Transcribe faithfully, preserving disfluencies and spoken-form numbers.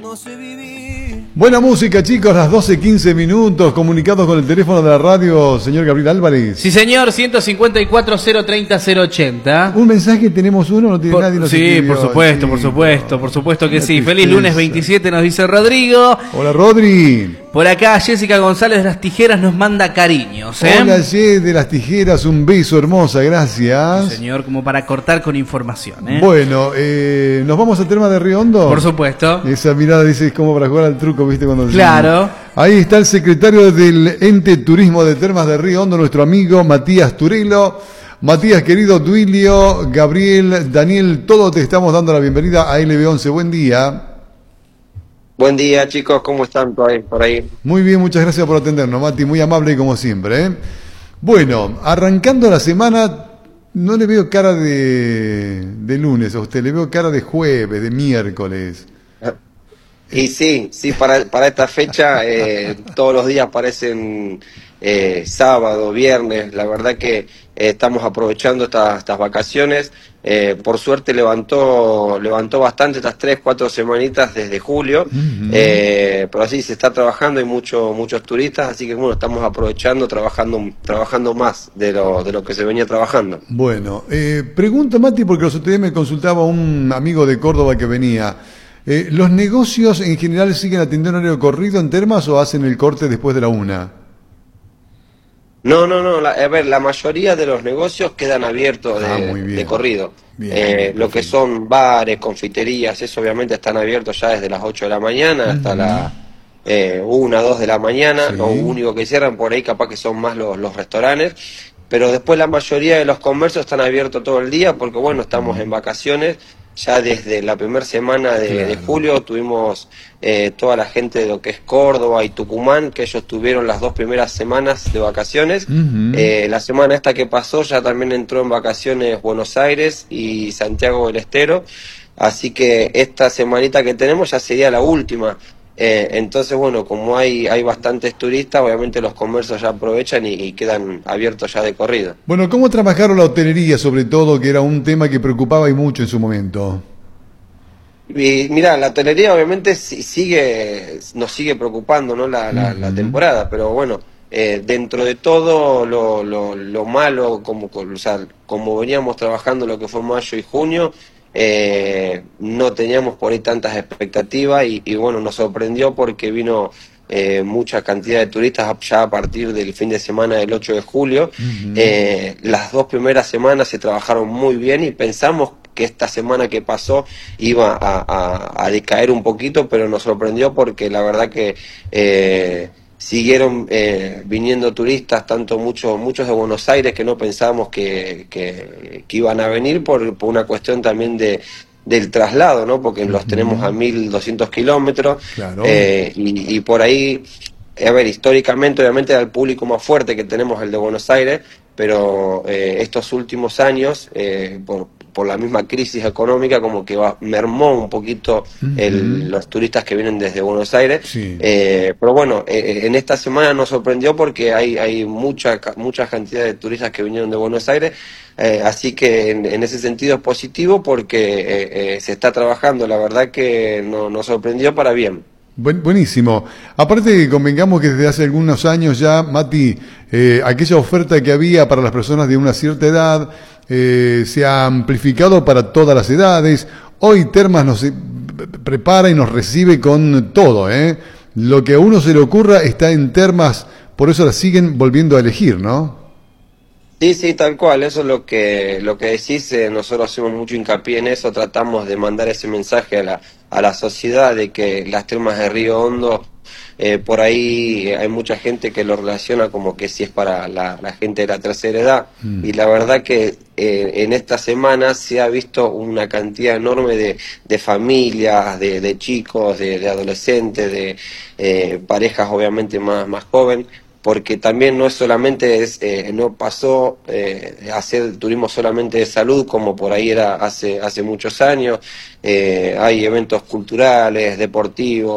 no sé vivir. Buena música, chicos, las doce quince minutos, comunicados con el teléfono de la radio, señor Gabriel Álvarez. Sí, señor, ciento cincuenta y cuatro, cero treinta, cero ochenta. Un mensaje, tenemos uno, no tiene Por, nadie. No sí, por supuesto, sí, por supuesto, por supuesto que sí. Feliz lunes veintisiete, nos dice Rodrigo. Hola, Rodri. Por acá, Jessica González de las Tijeras nos manda cariños, ¿eh? Hola, Jess de las Tijeras, un beso, hermosa, gracias. Sí, señor, como para cortar con información, ¿eh? Bueno, eh, ¿nos vamos al tema de Río Hondo? Por supuesto. Esa mirada dice, es como para jugar al truco, ¿viste? Cuando claro. Se... Ahí está el secretario del Ente Turismo de Termas de Río Hondo, nuestro amigo Matías Turelo. Matías, querido Duilio, Gabriel, Daniel, todos te estamos dando la bienvenida a L B once. Buen día. Buen día, chicos, ¿cómo están por ahí? Por ahí? Muy bien, muchas gracias por atendernos, Mati, muy amable como siempre, ¿eh? Bueno, arrancando la semana, no le veo cara de, de lunes a usted, le veo cara de jueves, de miércoles. Y sí, sí, para, para esta fecha eh, todos los días parecen eh, sábado, viernes, la verdad que eh, estamos aprovechando estas, estas vacaciones. Eh, por suerte levantó levantó bastante estas tres, cuatro semanitas desde julio, uh-huh. eh, pero así se está trabajando, hay mucho, muchos turistas, así que bueno, estamos aprovechando, trabajando trabajando más de lo, de lo que se venía trabajando. Bueno, eh, pregunto, Mati, porque los otros días me consultaba un amigo de Córdoba que venía. Eh, ¿Los negocios en general siguen atendiendo horario corrido en Termas o hacen el corte después de la una? No, no, no, la, a ver, la mayoría de los negocios quedan abiertos de, ah, de corrido. Bien, eh, bien, lo que son bares, confiterías, eso obviamente están abiertos ya desde las ocho de la mañana hasta uh-huh. la eh, una, dos de la mañana, sí. Lo único que cierran por ahí capaz que son más los, los restaurantes, pero después la mayoría de los comercios están abiertos todo el día porque bueno, estamos uh-huh. en vacaciones. Ya desde la primera semana de, claro. de julio tuvimos eh, toda la gente de lo que es Córdoba y Tucumán, que ellos tuvieron las dos primeras semanas de vacaciones. Uh-huh. Eh, la semana esta que pasó ya también entró en vacaciones Buenos Aires y Santiago del Estero. Así que esta semanita que tenemos ya sería la última. Eh, entonces, bueno, como hay hay bastantes turistas, obviamente los comercios ya aprovechan y, y quedan abiertos ya de corrido. Bueno, ¿cómo trabajaron la hotelería, sobre todo, que era un tema que preocupaba y mucho en su momento? Y mira, la hotelería obviamente sigue nos sigue preocupando, ¿no? La, la, uh-huh. la temporada, pero bueno, eh, dentro de todo lo, lo, lo malo, como, o sea, como veníamos trabajando lo que fue mayo y junio, Eh, no teníamos por ahí tantas expectativas y, y bueno, nos sorprendió porque vino eh, mucha cantidad de turistas ya a partir del fin de semana del ocho de julio. Uh-huh. eh, las dos primeras semanas se trabajaron muy bien y pensamos que esta semana que pasó iba a, a, a decaer un poquito, pero nos sorprendió porque la verdad que eh, siguieron eh, viniendo turistas, tanto muchos muchos de Buenos Aires que no pensábamos que, que, que iban a venir por, por una cuestión también de del traslado, ¿no? Porque los tenemos a mil doscientos kilómetros, claro. eh, y, y por ahí, a ver, históricamente obviamente era el público más fuerte que tenemos el de Buenos Aires, pero eh, estos últimos años, eh, por, por la misma crisis económica, como que va, mermó un poquito el, uh-huh. los turistas que vienen desde Buenos Aires. Sí. Eh, pero bueno, eh, en esta semana nos sorprendió porque hay, hay mucha, mucha cantidad de turistas que vinieron de Buenos Aires, eh, así que en, en ese sentido es positivo porque eh, eh, se está trabajando, la verdad que no, nos sorprendió para bien. Buen, buenísimo. Aparte, convengamos que desde hace algunos años ya, Mati, eh, aquella oferta que había para las personas de una cierta edad eh, se ha amplificado para todas las edades. Hoy Termas nos prepara y nos recibe con todo, ¿eh? Lo que a uno se le ocurra está en Termas, por eso la siguen volviendo a elegir, ¿no? Sí, sí, tal cual, eso es lo que lo que decís, eh, nosotros hacemos mucho hincapié en eso, tratamos de mandar ese mensaje a la, a la sociedad de que las termas de Río Hondo, eh, por ahí hay mucha gente que lo relaciona como que si es para la, la gente de la tercera edad, mm. y la verdad que eh, en esta semana se ha visto una cantidad enorme de, de familias, de, de chicos, de, de adolescentes, de eh, parejas obviamente más, más jóvenes, porque también no es solamente, es, eh, no pasó eh, a hacer turismo solamente de salud como por ahí era hace, hace muchos años, eh, hay eventos culturales, deportivos,